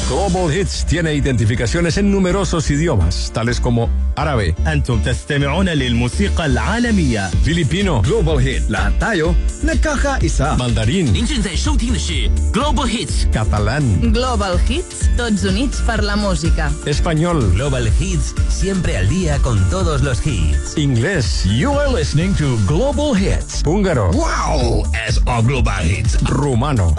Global Hits tiene identificaciones en numerosos idiomas, tales como árabe, أنتم تستمعون للموسيقى العالمية. filipino, Global Hit, lahat tayo nagkakaisa. mandarín, 您正在收听的是 Global Hits catalán, Global Hits, tots units per la música. español, Global Hits, siempre al día con todos los hits. inglés, You are listening to Global Hits. húngaro, Wow, es o Global Hits. rumano.